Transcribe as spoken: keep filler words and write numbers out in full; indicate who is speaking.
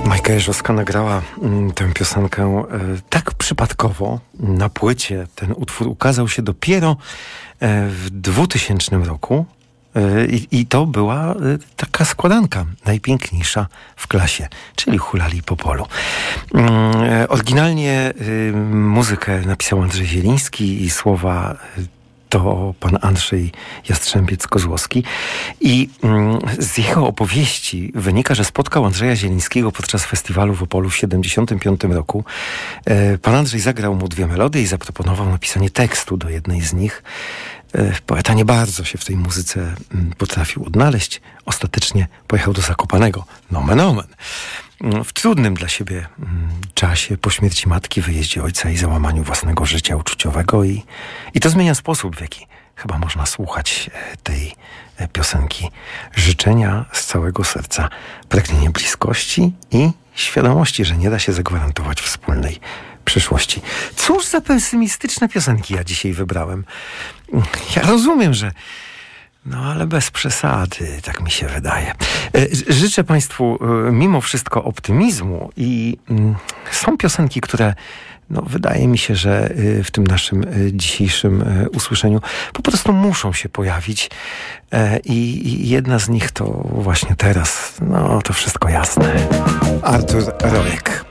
Speaker 1: Majka Jeżowska nagrała mm, tę piosenkę e, tak przypadkowo na płycie. Ten utwór ukazał się dopiero e, w dwutysięcznym roku e, i to była e, taka składanka najpiękniejsza w klasie, czyli Hulali po polu. E, oryginalnie e, muzykę napisał Andrzej Zieliński i słowa e, to pan Andrzej Jastrzębiec-Kozłowski i mm, z jego opowieści wynika, że spotkał Andrzeja Zielińskiego podczas festiwalu w Opolu w siedemdziesiątym piątym roku. E, pan Andrzej zagrał mu dwie melodie i zaproponował napisanie tekstu do jednej z nich. E, poeta nie bardzo się w tej muzyce m, potrafił odnaleźć. Ostatecznie pojechał do Zakopanego. Nomen omen. W trudnym dla siebie czasie, po śmierci matki, wyjeździe ojca i załamaniu własnego życia uczuciowego i, i to zmienia sposób, w jaki chyba można słuchać tej piosenki. Życzenia z całego serca, pragnienie bliskości i świadomości, że nie da się zagwarantować wspólnej przyszłości. Cóż za pesymistyczne piosenki ja dzisiaj wybrałem. Ja rozumiem, że no ale bez przesady, tak mi się wydaje. Życzę Państwu mimo wszystko optymizmu i są piosenki, które no, wydaje mi się, że w tym naszym dzisiejszym usłyszeniu po prostu muszą się pojawić i jedna z nich to właśnie teraz, no to wszystko jasne. Artur Rojek.